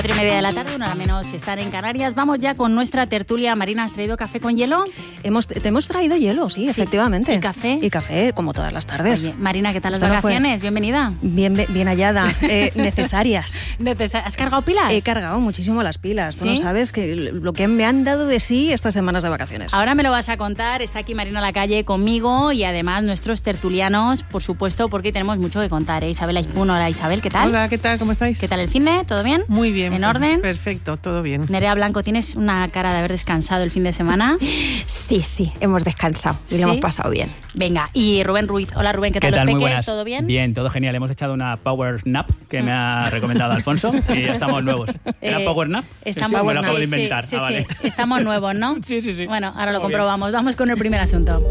4:30 de la tarde, 1 hora menos si están en Canarias. Vamos ya con nuestra tertulia. Marina, ¿has traído café con hielo? Te hemos traído hielo, sí, efectivamente. ¿Y café? Y café, como todas las tardes. Oye, Marina, ¿qué tal las vacaciones? Bienvenida. Bien hallada. Necesarias. ¿Has cargado pilas? He cargado muchísimo las pilas. ¿Sí? Tú no sabes que lo que me han dado de sí estas semanas de vacaciones. Ahora me lo vas a contar. Está aquí Marina Lacalle conmigo y además nuestros tertulianos, por supuesto, porque tenemos mucho que contar. Isabel Aizpún, hola Isabel, ¿qué tal? Hola, ¿qué tal? ¿Cómo estáis? ¿Qué tal el finde? ¿Todo bien? Muy bien. ¿En orden? Perfecto, todo bien. Nerea Blanco, ¿tienes una cara de haber descansado el fin de semana? Sí, hemos descansado y lo hemos pasado bien. Venga, y Rubén Ruiz. Hola Rubén, ¿qué tal los peques? ¿Todo bien? Bien, todo genial. Hemos echado una power nap que me ha recomendado Alfonso y ya estamos nuevos. ¿Era power nap? Estamos, me lo acabo de inventar. Sí, vale. Estamos nuevos, ¿no? Sí. Bueno, ahora lo Muy comprobamos. bien. Vamos con el primer asunto.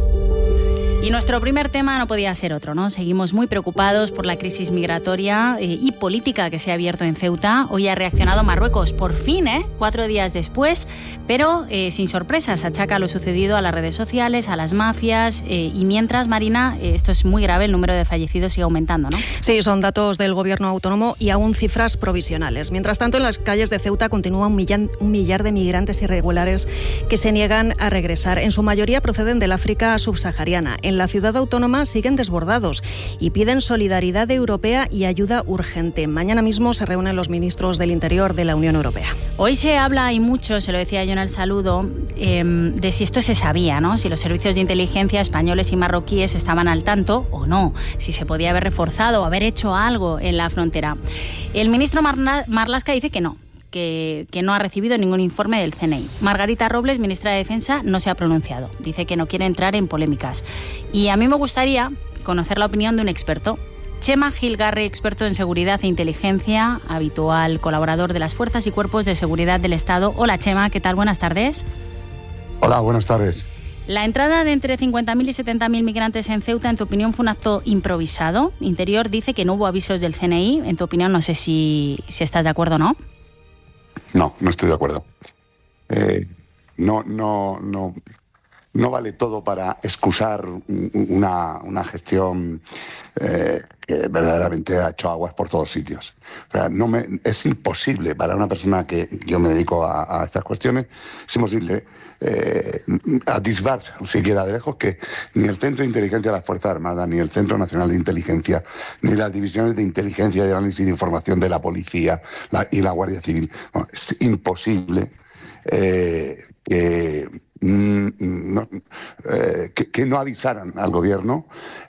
Y nuestro primer tema no podía ser otro, ¿no? Seguimos muy preocupados por la crisis migratoria y política que se ha abierto en Ceuta. Hoy ha reaccionado Marruecos, por fin, 4 días después, pero sin sorpresas. Achaca lo sucedido a las redes sociales, a las mafias y mientras, Marina, esto es muy grave, el número de fallecidos sigue aumentando, ¿no? Sí, son datos del gobierno autónomo y aún cifras provisionales. Mientras tanto, en las calles de Ceuta continúa un millar de migrantes irregulares que se niegan a regresar. En su mayoría proceden del África subsahariana. En la ciudad autónoma siguen desbordados y piden solidaridad europea y ayuda urgente. Mañana mismo se reúnen los ministros del Interior de la Unión Europea. Hoy se habla y mucho, se lo decía yo en el saludo, de si esto se sabía, ¿no? Si los servicios de inteligencia españoles y marroquíes estaban al tanto o no, si se podía haber reforzado o haber hecho algo en la frontera. El ministro Marlaska dice que no. Que no ha recibido ningún informe del CNI. Margarita Robles, ministra de Defensa, no se ha pronunciado. Dice que no quiere entrar en polémicas. Y a mí me gustaría conocer la opinión de un experto. Chema Gilgarri, experto en seguridad e inteligencia, habitual colaborador de las Fuerzas y Cuerpos de Seguridad del Estado. Hola Chema, ¿qué tal? Buenas tardes. Hola, buenas tardes. La entrada de entre 50.000 y 70.000 migrantes en Ceuta, en tu opinión, fue un acto improvisado. Interior dice que no hubo avisos del CNI. En tu opinión, no sé si estás de acuerdo o no. No estoy de acuerdo. No vale todo para excusar una gestión que verdaderamente ha hecho aguas por todos sitios. O sea, es imposible para una persona que yo me dedico a estas cuestiones, es imposible atisbar siquiera de lejos que ni el Centro de Inteligencia de las Fuerzas Armadas, ni el Centro Nacional de Inteligencia, ni las divisiones de inteligencia y análisis de información de la Policía y la Guardia Civil, es imposible que no avisaran al gobierno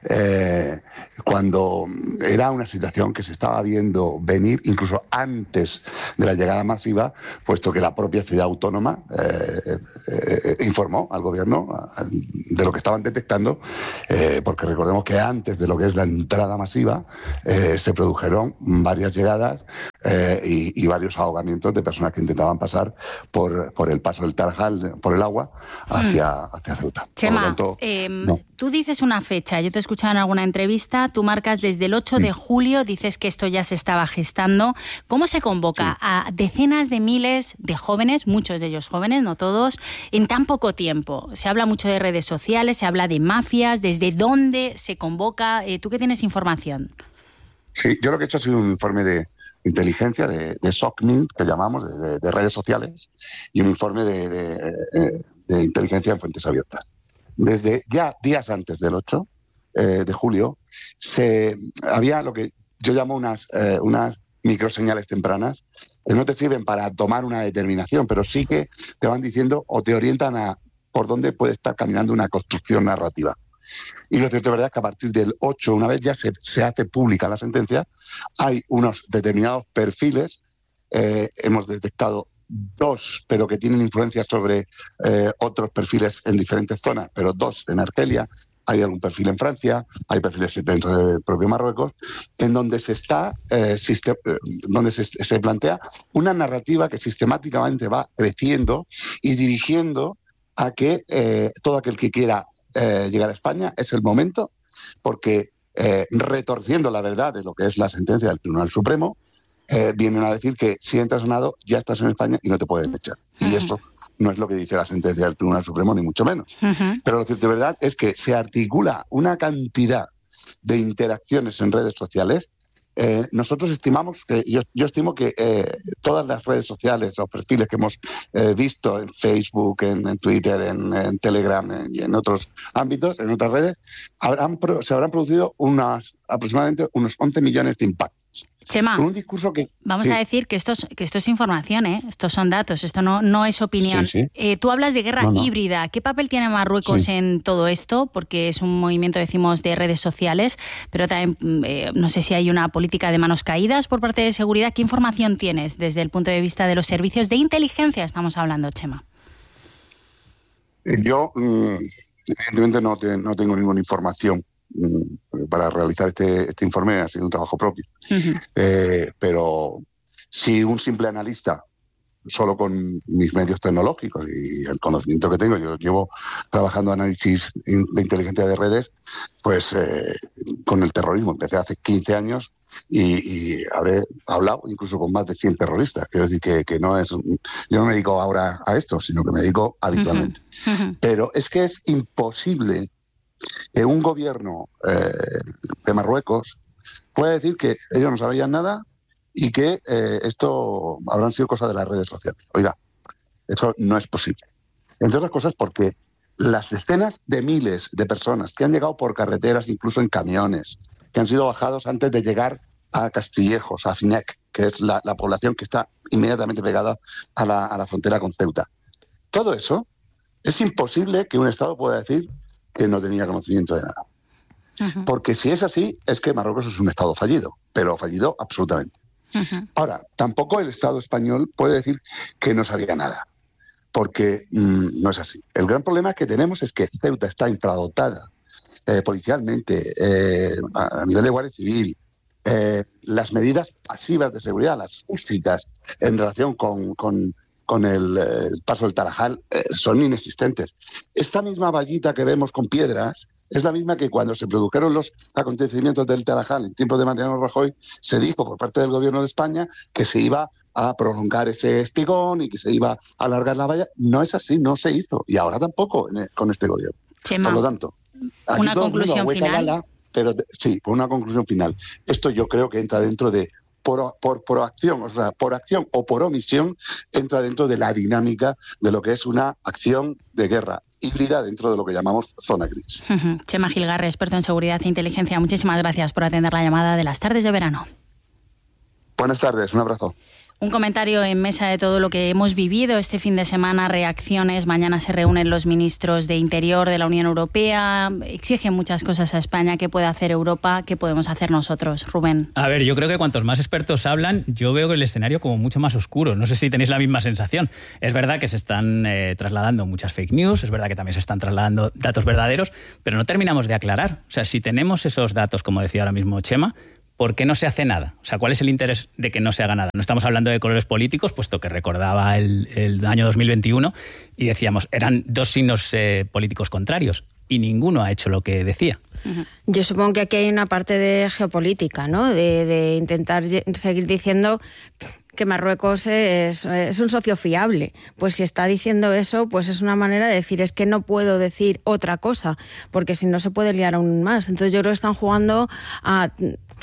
cuando era una situación que se estaba viendo venir incluso antes de la llegada masiva, puesto que la propia ciudad autónoma informó al gobierno de lo que estaban detectando, porque recordemos que antes de lo que es la entrada masiva se produjeron varias llegadas y varios ahogamientos de personas que intentaban pasar por el paso del Tarajal, por el agua, hacia Ceuta. Chema, Por lo tanto, tú dices una fecha, yo te he escuchado en alguna entrevista, tú marcas desde el 8 de julio, dices que esto ya se estaba gestando. ¿Cómo se convoca a decenas de miles de jóvenes, muchos de ellos jóvenes, no todos, en tan poco tiempo? Se habla mucho de redes sociales, se habla de mafias, ¿desde dónde se convoca? ¿Tú qué tienes información? Sí, yo lo que he hecho ha sido un informe de inteligencia, de SOCMINT, que llamamos, de redes sociales, y un informe de inteligencia en fuentes abiertas. Desde ya días antes del 8 de julio, había lo que yo llamo unas microseñales tempranas, que no te sirven para tomar una determinación, pero sí que te van diciendo o te orientan a por dónde puede estar caminando una construcción narrativa. Y lo cierto de verdad es que a partir del 8, una vez ya se hace pública la sentencia, hay unos determinados perfiles, hemos detectado 2, pero que tienen influencia sobre otros perfiles en diferentes zonas, pero 2 en Argelia, hay algún perfil en Francia, hay perfiles dentro del propio Marruecos, en donde se plantea una narrativa que sistemáticamente va creciendo y dirigiendo a que todo aquel que quiera llegar a España es el momento, porque retorciendo la verdad de lo que es la sentencia del Tribunal Supremo, vienen a decir que si entras sonado ya estás en España y no te pueden echar. Y eso no es lo que dice la sentencia del Tribunal Supremo, ni mucho menos. Pero lo cierto de verdad es que se articula una cantidad de interacciones en redes sociales nosotros estimamos, yo estimo que todas las redes sociales, los perfiles que hemos visto en Facebook, en Twitter, en Telegram y en otros ámbitos, en otras redes, se habrán producido aproximadamente unos 11 millones de impactos. Chema, un discurso que, vamos a decir que esto es información, estos son datos, esto no es opinión. Sí. Tú hablas de guerra híbrida. ¿Qué papel tiene Marruecos en todo esto? Porque es un movimiento, decimos, de redes sociales, pero también no sé si hay una política de manos caídas por parte de seguridad. ¿Qué información tienes desde el punto de vista de los servicios de inteligencia? Estamos hablando, Chema. Yo, evidentemente, no tengo ninguna información para realizar este informe. Ha sido un trabajo propio. Uh-huh. Pero si un simple analista, solo con mis medios tecnológicos y el conocimiento que tengo, yo llevo trabajando análisis de inteligencia de redes, pues con el terrorismo. Empecé hace 15 años y habré hablado incluso con más de 100 terroristas. Quiero decir que no es... Yo no me dedico ahora a esto, sino que me dedico habitualmente. Uh-huh. Pero es que es imposible que un gobierno de Marruecos pueda decir que ellos no sabían nada y que esto habrán sido cosas de las redes sociales. Oiga, eso no es posible. Entre otras cosas porque las decenas de miles de personas que han llegado por carreteras, incluso en camiones, que han sido bajados antes de llegar a Castillejos, a Finec, que es la población que está inmediatamente pegada a la frontera con Ceuta. Todo eso es imposible que un Estado pueda decir que no tenía conocimiento de nada. Uh-huh. Porque si es así, es que Marruecos es un Estado fallido, pero fallido absolutamente. Uh-huh. Ahora, tampoco el Estado español puede decir que no sabía nada, porque no es así. El gran problema que tenemos es que Ceuta está infradotada policialmente, a nivel de Guardia Civil. Las medidas pasivas de seguridad, las físicas en relación con el paso del Tarajal son inexistentes. Esta misma vallita que vemos con piedras es la misma que cuando se produjeron los acontecimientos del Tarajal en tiempos de Mariano Rajoy se dijo por parte del gobierno de España que se iba a prolongar ese espigón y que se iba a alargar la valla. No es así, no se hizo. Y ahora tampoco con este gobierno. Chema, por lo tanto, aquí una conclusión final. Pero sí, por una conclusión final. Esto yo creo que entra dentro de por acción, o sea, por acción o por omisión, entra dentro de la dinámica de lo que es una acción de guerra híbrida dentro de lo que llamamos zona gris. Chema Gilgarre, experto en seguridad e inteligencia, muchísimas gracias por atender la llamada de las tardes de verano. Buenas tardes, un abrazo. Un comentario en mesa de todo lo que hemos vivido este fin de semana, reacciones. Mañana se reúnen los ministros de Interior de la Unión Europea. Exigen muchas cosas a España. ¿Qué puede hacer Europa? ¿Qué podemos hacer nosotros? Rubén. A ver, yo creo que cuantos más expertos hablan, yo veo el escenario como mucho más oscuro. No sé si tenéis la misma sensación. Es verdad que se están trasladando muchas fake news, es verdad que también se están trasladando datos verdaderos, pero no terminamos de aclarar. O sea, si tenemos esos datos, como decía ahora mismo Chema, ¿por qué no se hace nada? O sea, ¿cuál es el interés de que no se haga nada? No estamos hablando de colores políticos, puesto que recordaba el año 2021 y decíamos, eran dos signos políticos contrarios y ninguno ha hecho lo que decía. Yo supongo que aquí hay una parte de geopolítica, ¿no? De intentar seguir diciendo que Marruecos es un socio fiable. Pues si está diciendo eso, pues es una manera de decir, es que no puedo decir otra cosa, porque si no se puede liar aún más. Entonces yo creo que están jugando a...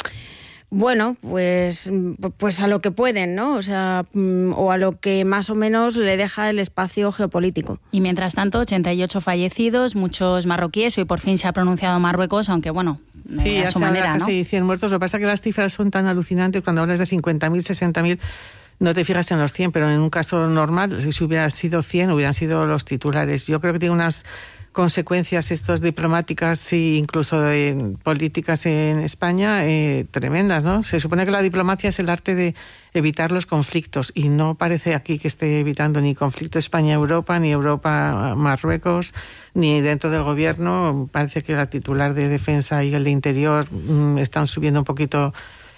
Bueno, pues a lo que pueden, ¿no? O sea, o a lo que más o menos le deja el espacio geopolítico. Y mientras tanto, 88 fallecidos, muchos marroquíes. Hoy por fin se ha pronunciado Marruecos, aunque bueno, sí, a su manera, ¿no? Sí, 100 muertos. Lo que pasa es que las cifras son tan alucinantes. Cuando hablas de 50.000, 60.000, no te fijas en los 100, pero en un caso normal, si hubiera sido 100, hubieran sido los titulares. Yo creo que tiene unas consecuencias estos diplomáticas e incluso políticas en España tremendas, ¿no? Se supone que la diplomacia es el arte de evitar los conflictos y no parece aquí que esté evitando ni conflicto España-Europa, ni Europa-Marruecos, ni dentro del gobierno. Parece que la titular de Defensa y el de Interior están subiendo un poquito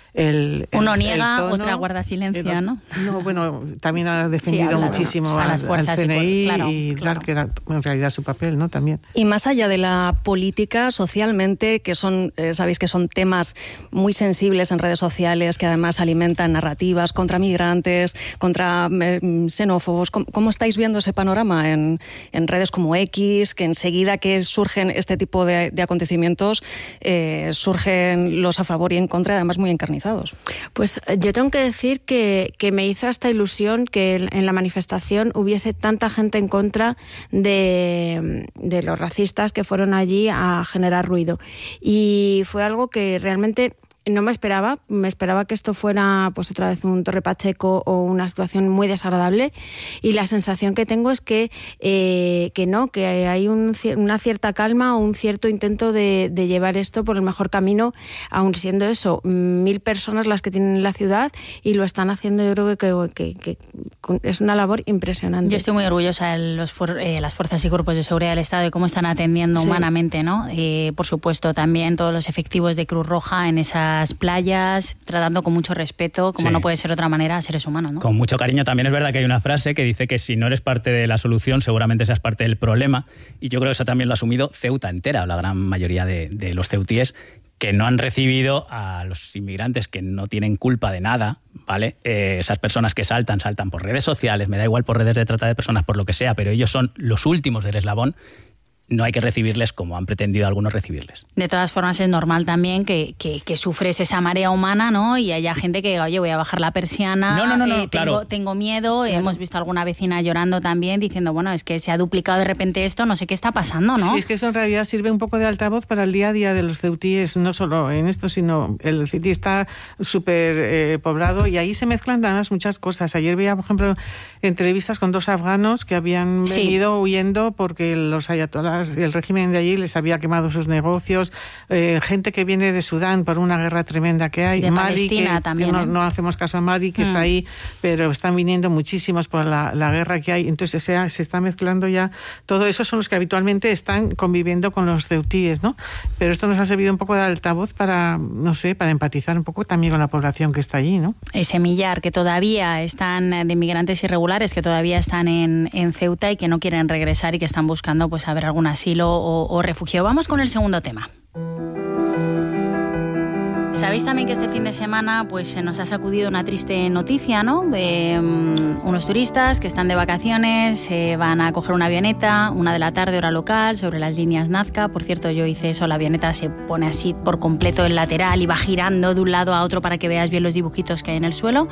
uno niega, otra guarda silencio, ¿no? No, bueno, también ha defendido muchísimo al CNI y claro, que era en realidad su papel, ¿no? También. Y más allá de la política, socialmente, que son, sabéis que son temas muy sensibles en redes sociales, que además alimentan narrativas contra migrantes, contra xenófobos. ¿Cómo estáis viendo ese panorama en redes como X, que enseguida que surgen este tipo de acontecimientos, surgen los a favor y en contra, además muy encarnizados? organizados. Pues yo tengo que decir que me hizo hasta ilusión que en la manifestación hubiese tanta gente en contra de los racistas que fueron allí a generar ruido. Y fue algo que realmente no me esperaba que esto fuera pues otra vez un Torre Pacheco o una situación muy desagradable, y la sensación que tengo es que hay una cierta calma o un cierto intento de llevar esto por el mejor camino, aun siendo eso 1.000 personas las que tienen en la ciudad, y lo están haciendo. Yo creo que es una labor impresionante. Yo estoy muy orgullosa de las fuerzas y cuerpos de seguridad del Estado y cómo están atendiendo humanamente, ¿no? Por supuesto, también todos los efectivos de Cruz Roja en esas playas, tratando con mucho respeto, como no puede ser de otra manera, a seres humanos, ¿no? Con mucho cariño. También es verdad que hay una frase que dice que si no eres parte de la solución, seguramente seas parte del problema, y yo creo que eso también lo ha asumido Ceuta entera, la gran mayoría de los ceutíes, que no han recibido a los inmigrantes que no tienen culpa de nada, ¿vale? Esas personas que saltan por redes sociales, me da igual, por redes de trata de personas, por lo que sea, pero ellos son los últimos del eslabón. No hay que recibirles como han pretendido algunos recibirles. De todas formas, es normal también que sufres esa marea humana, ¿no? Y haya gente que, oye, voy a bajar la persiana, claro. Tengo miedo. Claro. Hemos visto a alguna vecina llorando también, diciendo, bueno, es que se ha duplicado de repente esto, no sé qué está pasando, ¿no? Sí, es que eso en realidad sirve un poco de altavoz para el día a día de los ceutíes, no solo en esto, sino el Ceutí está súper poblado, y ahí se mezclan además muchas cosas. Ayer veía, por ejemplo, entrevistas con 2 afganos que habían venido huyendo porque los ayatolás, el régimen de allí, les había quemado sus negocios, gente que viene de Sudán por una guerra tremenda que hay, de Mali, Palestina también, que no hacemos caso a Mali, que está ahí, pero están viniendo muchísimos por la guerra que hay. Entonces se está mezclando ya todo eso. Son los que habitualmente están conviviendo con los ceutíes, ¿no? Pero esto nos ha servido un poco de altavoz para, no sé, para empatizar un poco también con la población que está allí, ¿no? Ese millar que todavía están de inmigrantes irregulares, que todavía están en Ceuta y que no quieren regresar y que están buscando pues a ver algún asilo o refugio. Vamos con el segundo tema. Sabéis también que este fin de semana pues se nos ha sacudido una triste noticia, ¿no? De unos turistas que están de vacaciones, van a coger una avioneta, 1 de la tarde hora local, sobre las líneas Nazca. Por cierto, yo hice eso, la avioneta se pone así por completo en lateral y va girando de un lado a otro para que veas bien los dibujitos que hay en el suelo.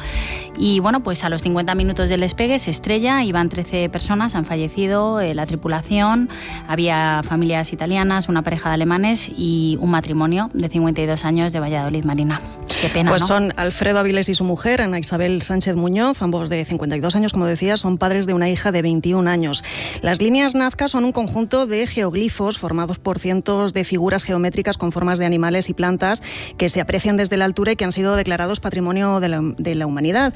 Y bueno, pues a los 50 minutos del despegue se estrella, iban 13 personas, han fallecido, la tripulación, había familias italianas, una pareja de alemanes y un matrimonio de 52 años de Valladolid. Marina, qué pena, pues ¿no? Son Alfredo Avilés y su mujer, Ana Isabel Sánchez Muñoz, ambos de 52 años, como decía, son padres de una hija de 21 años. Las líneas Nazca son un conjunto de geoglifos formados por cientos de figuras geométricas con formas de animales y plantas que se aprecian desde la altura y que han sido declarados Patrimonio de la Humanidad.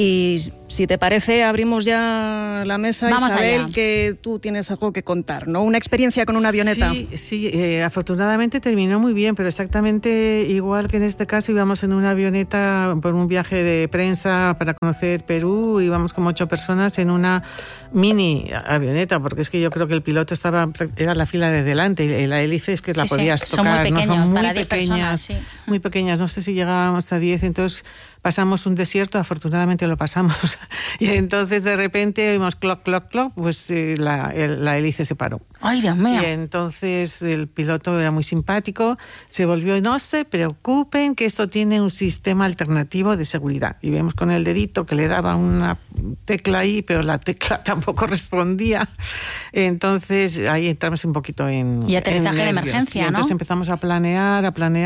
Y si te parece, abrimos ya la mesa. Vamos Isabel, allá. Que tú tienes algo que contar, ¿no? Una experiencia con una avioneta. Sí, afortunadamente terminó muy bien, pero exactamente igual que en este caso íbamos en una avioneta por un viaje de prensa para conocer Perú, íbamos como 8 personas en una mini avioneta, porque es que yo creo que el piloto era la fila de delante y la hélice es que la podías tocar. Son muy pequeños, ¿no? Son muy para 10 pequeñas, personas, sí. Muy pequeñas, no sé si llegábamos a 10, entonces pasamos un desierto, afortunadamente lo pasamos, y entonces de repente oímos cloc, cloc, cloc, pues la hélice se paró. ¡Ay, Dios mío! Y entonces el piloto era muy simpático, se volvió, no se preocupen que esto tiene un sistema alternativo de seguridad. Y vemos con el dedito que le daba una tecla ahí, pero la tecla tampoco respondía. Entonces ahí entramos un poquito en... Y aterrizaje de nervios. emergencia, Y entonces ¿no? empezamos a planear,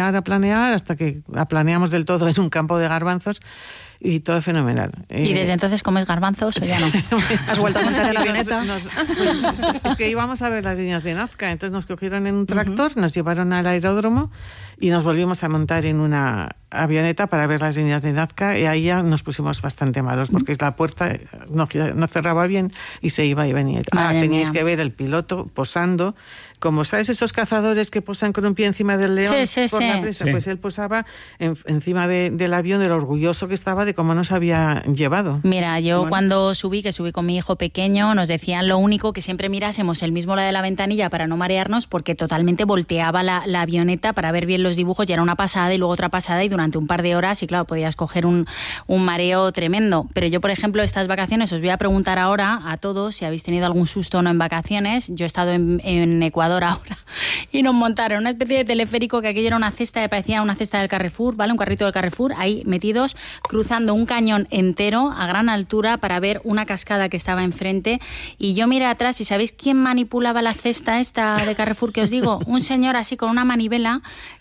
hasta que planeamos del todo en un campo de garbanzos y todo fenomenal. ¿Y desde entonces comes garbanzos o ya no? ¿Has vuelto a montar en la avioneta? Pues, es que íbamos a ver las líneas de Nazca, entonces nos cogieron en un tractor, nos llevaron al aeródromo y nos volvimos a montar en una avioneta para ver las líneas de Nazca, y ahí ya nos pusimos bastante malos porque la puerta no cerraba bien y se iba y venía. Teníais que ver el piloto posando, como sabes esos cazadores que posan con un pie encima del león Sí. por la presa, pues él posaba encima del avión, de lo orgulloso que estaba de de cómo nos había llevado. Mira, yo cuando subí con mi hijo pequeño, nos decían lo único que siempre mirásemos el mismo lado de la ventanilla para no marearnos, porque totalmente volteaba la avioneta para ver bien los dibujos, y era una pasada y luego otra pasada, y durante un par de horas, y claro, podías coger un mareo tremendo. Pero yo, por ejemplo, estas vacaciones, os voy a preguntar ahora a todos si habéis tenido algún susto o no en vacaciones. Yo he estado en Ecuador ahora y nos montaron una especie de teleférico, que aquello era una cesta, que parecía una cesta del Carrefour, ¿vale? Un carrito del Carrefour, ahí metidos, cruzando un cañón entero a gran altura para ver una cascada que estaba enfrente. Y yo miré atrás, y ¿sabéis quién manipulaba la cesta esta de Carrefour que os digo? Un señor así con una manivela.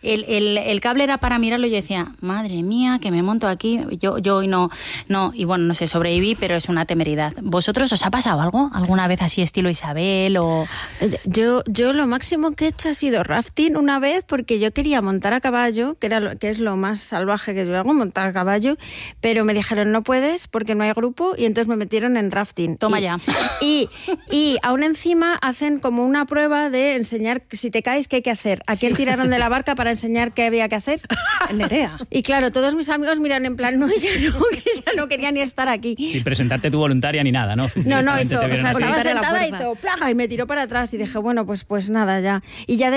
El cable era para mirarlo, y yo decía, madre mía, que me monto aquí. Yo hoy no. Y bueno, no sé, sobreviví, pero es una temeridad. ¿Vosotros os ha pasado algo? ¿Alguna vez así estilo Isabel o...? Yo lo máximo que he hecho ha sido rafting una vez, porque yo quería montar a caballo, que es lo más salvaje que yo hago, montar a caballo, pero me dijeron no puedes porque no hay grupo, y entonces me metieron en rafting. Toma ya. Y aún encima hacen como una prueba de enseñar si te caes qué hay que hacer. ¿A quién tiraron de la barca para enseñar qué había que hacer? Nerea. Y claro, todos mis amigos miran en plan, que ella no quería ni estar aquí. Sin presentarte tu voluntaria ni nada, ¿no? No, hizo, o sea, estaba sentada, hizo plaga y me tiró para atrás, y dije, bueno, pues nada, ya. Y ya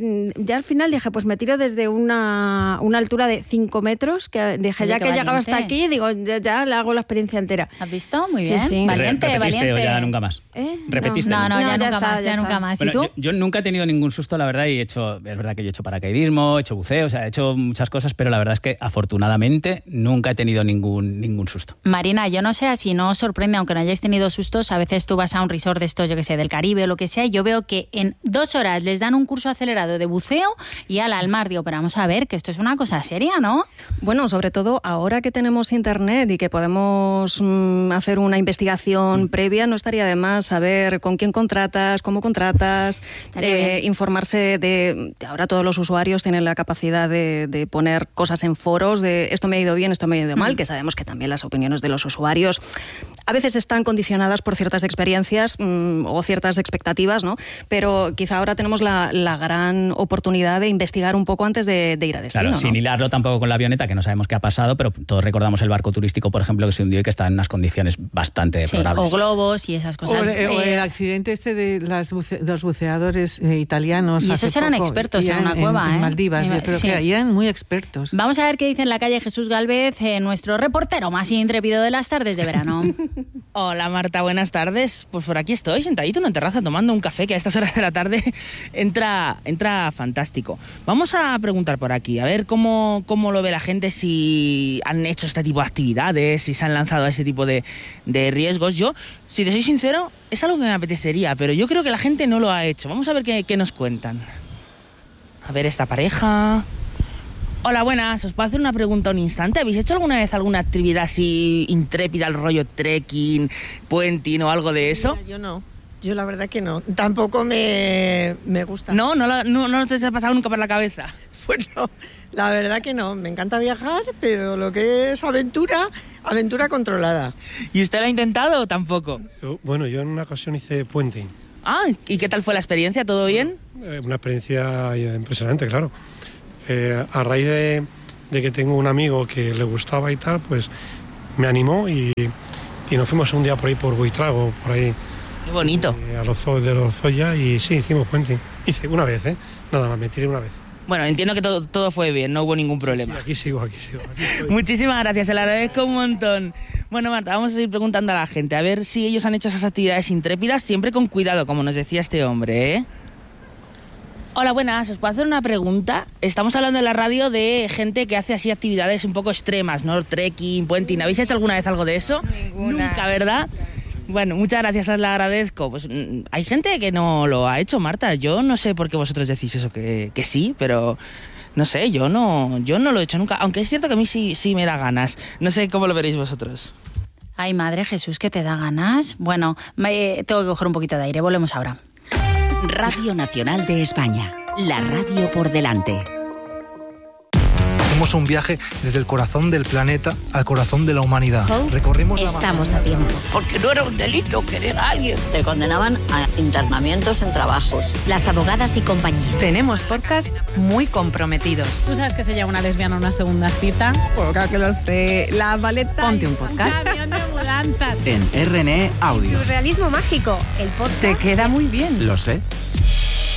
al final dije, pues me tiro desde una altura de 5 metros, que dije, ya que llegaba hasta aquí, digo, ya le hago la experiencia entera. ¿Has visto? Muy bien. Sí. Valiente, ¿Repetiste valiente. o ya nunca más? ¿Repetiste? No, ya está. nunca más. ¿Y Bueno, tú? yo nunca he tenido ningún susto, la verdad, y es verdad que yo he hecho paracaidismo, he hecho buceo, o sea, he hecho muchas cosas, pero la verdad es que afortunadamente nunca he tenido ningún susto. Marina, yo no sé si no os sorprende, aunque no hayáis tenido sustos, a veces tú vas a un resort de estos, yo que sé, del Caribe o lo que sea, y yo veo que en 2 horas les dan un curso acelerado de buceo y al mar. Digo, pero vamos a ver, que esto es una cosa seria, ¿no? Bueno, sobre todo ahora que tenemos internet y que podemos hacer una investigación previa, no estaría de más saber con quién contratas, cómo contratas, informarse de... Ahora todos los usuarios tienen la capacidad de poner cosas en foros, de esto me ha ido bien, esto me ha ido mal, que sabemos que también las opiniones de los usuarios a veces están condicionadas por ciertas experiencias o ciertas expectativas, ¿no? Pero quizá ahora tenemos la gran oportunidad de investigar un poco antes de ir a destino. Claro, ¿no? sin hilarlo tampoco con la avioneta, que no sabemos qué ha pasado, pero todos recordamos el barco turístico, por ejemplo, que se hundió y que está en unas condiciones bastante deplorables. O globos y esas cosas. O el accidente este de los buceadores italianos. Y esos eran expertos en una cueva, en Maldivas, yo creo que eran muy expertos. Vamos a ver qué dice en la calle Jesús Gálvez, nuestro reportero más intrépido de las tardes de verano. Hola Marta, buenas tardes. Pues por aquí estoy, sentadito en una terraza tomando un café, que a estas horas de la tarde entra fantástico. Vamos a preguntar por aquí, a ver cómo lo ve la gente, si han hecho este tipo de actividades, si se han lanzado a ese tipo de riesgos. Yo, si te soy sincero, es algo que me apetecería, pero yo creo que la gente no lo ha hecho. Vamos a ver qué nos cuentan. A ver, esta pareja... Hola, buenas. ¿Os puedo hacer una pregunta un instante? ¿Habéis hecho alguna vez alguna actividad así intrépida, al rollo trekking, puenting o algo de eso? Mira, yo no. Yo la verdad que no. Tampoco me gusta. ¿No te ha pasado nunca por la cabeza? Pues no, la verdad que no. Me encanta viajar, pero lo que es aventura controlada. ¿Y usted lo ha intentado o tampoco? Bueno, yo en una ocasión hice puenting. Ah, ¿y qué tal fue la experiencia? ¿Todo bien? Una experiencia impresionante, claro. A raíz de que tengo un amigo que le gustaba y tal, pues me animó y nos fuimos un día por ahí por Buitrago, por ahí. Qué bonito. A los zoos de los Zoya, y sí, hicimos puenting. Hice una vez, nada más, me tiré una vez. Bueno, entiendo que todo fue bien, no hubo ningún problema. Sí, aquí sigo. Muchísimas gracias, se lo agradezco un montón. Bueno, Marta, vamos a seguir preguntando a la gente, a ver si ellos han hecho esas actividades intrépidas, siempre con cuidado, como nos decía este hombre, ¿eh? Hola, buenas, ¿os puedo hacer una pregunta? Estamos hablando en la radio de gente que hace así actividades un poco extremas, ¿no? Trekking, puenting, ¿habéis hecho alguna vez algo de eso? Ninguna. Nunca, ¿verdad? Bueno, muchas gracias, os la agradezco. Pues hay gente que no lo ha hecho, Marta. Yo no sé por qué vosotros decís eso, que sí, pero no sé, yo no lo he hecho nunca. Aunque es cierto que a mí sí me da ganas. No sé cómo lo veréis vosotros. Ay, madre Jesús, ¿que te da ganas? Bueno, tengo que coger un poquito de aire, volvemos ahora. Radio Nacional de España, la radio por delante. Hicimos un viaje desde el corazón del planeta al corazón de la humanidad. Recorrimos Estamos a tiempo. Porque no era un delito querer a alguien. Te condenaban a internamientos en trabajos. Las Abogadas y Compañía. Tenemos podcast muy comprometidos. ¿Tú sabes que se llama una lesbiana una segunda cita? Pues claro que lo sé. La maleta. Ponte un podcast. Camión de mudanzas. En RNE Audio. Realismo mágico. El podcast. Te queda muy bien. Lo sé.